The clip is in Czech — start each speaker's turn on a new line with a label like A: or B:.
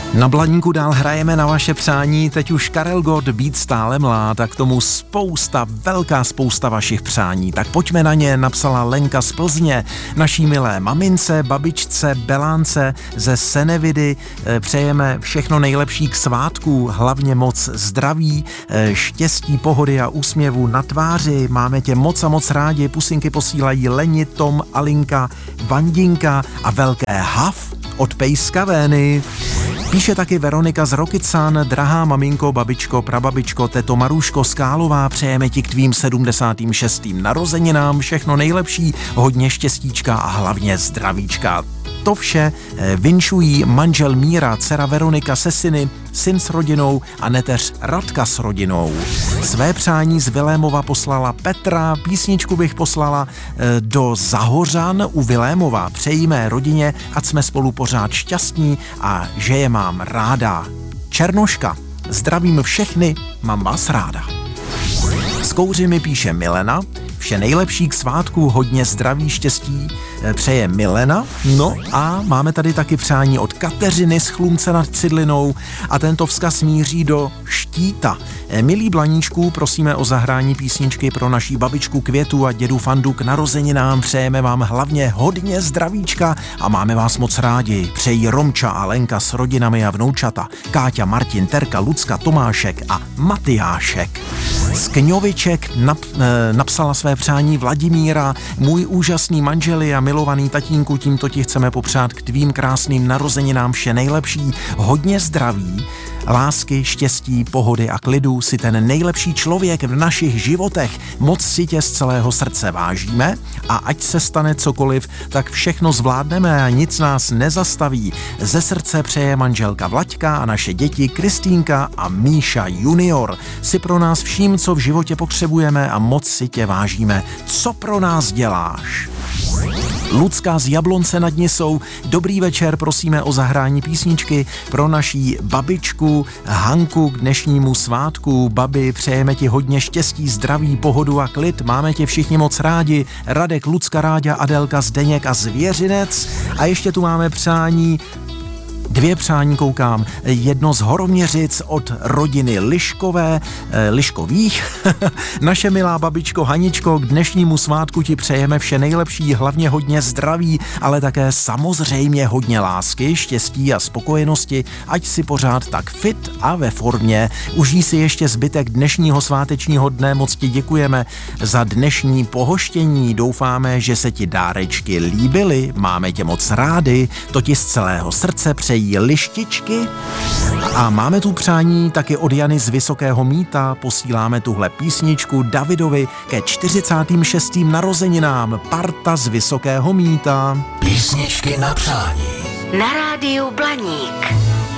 A: Na Blaníku dál hrajeme na vaše přání, teď už Karel Gott, Být stále mlád, a k tomu velká spousta vašich přání. Tak pojďme na ně, napsala Lenka z Plzně, naší milé mamince, babičce, Belánce ze Senevidy. Přejeme všechno nejlepší k svátku, hlavně moc zdraví, štěstí, pohody a úsměvu na tváři. Máme tě moc a moc rádi, pusinky posílají Leni, Tom, Alinka, Vandinka a velké hav od Pejska Vény. Píše taky Veronika z Rokycan, drahá maminko, babičko, prababičko, teto Maruško Skálová, přejeme ti k tvým 76. narozeninám všechno nejlepší, hodně štěstíčka a hlavně zdravíčka. To vše vinšují manžel Míra, dcera Veronika se syny, syn s rodinou a neteř Radka s rodinou. Své přání z Vilémova poslala Petra, písničku bych poslala do Zahořan u Vilémova. Přeji mé rodině, ať jsme spolu pořád šťastní a že je mám ráda. Černoška, zdravím všechny, mám vás ráda. Z Kouři mi píše Milena, vše nejlepší k svátku, hodně zdraví, štěstí, přeje Milena. No a máme tady taky přání od Kateřiny z Chlumce nad Cidlinou a tento vzkaz míří do Štíta. Milí Blaníčku, prosíme o zahrání písničky pro naší babičku Květu a dědu Fandu k narozeninám. Přejeme vám hlavně hodně zdravíčka a máme vás moc rádi. Přejí Romča a Lenka s rodinami a vnoučata, Káťa, Martin, Terka, Lucka, Tomášek a Matyášek. Z Kňoviček napsala své přání Vladimíra, můj úžasný manželi a milovaný tatínku, tímto ti chceme popřát k tvým krásným narozeninám vše nejlepší, hodně zdraví, lásky, štěstí, pohody a klidu, si ten nejlepší člověk v našich životech, moc si tě z celého srdce vážíme a ať se stane cokoliv, tak všechno zvládneme a nic nás nezastaví. Ze srdce přeje manželka Vlaďka a naše děti Kristýnka a Míša junior. Si pro nás vším, co v životě potřebujeme a moc si tě vážíme. Co pro nás děláš? Lucka z Jablonce nad Nisou, dobrý večer, prosíme o zahrání písničky pro naší babičku Hanku k dnešnímu svátku. Babi, přejeme ti hodně štěstí, zdraví, pohodu a klid, máme tě všichni moc rádi. Radek, Lucka, Ráďa, Adelka, Zdeněk a Zvěřinec. A ještě tu máme přání, dvě přání koukám, jedno z Horoměřic od rodiny Liškových. Naše milá babičko Haničko, k dnešnímu svátku ti přejeme vše nejlepší, hlavně hodně zdraví, ale také samozřejmě hodně lásky, štěstí a spokojenosti, ať si pořád tak fit a ve formě. Užij si ještě zbytek dnešního svátečního dne, moc ti děkujeme za dnešní pohoštění, doufáme, že se ti dárečky líbily, máme tě moc rádi, to ti z celého srdce přeji Lištičky. A máme tu přání taky od Jany z Vysokého Mýta, posíláme tuhle písničku Davidovi ke 46. narozeninám, parta z Vysokého Mýta.
B: Písničky na přání.
C: Na rádiu Blaník.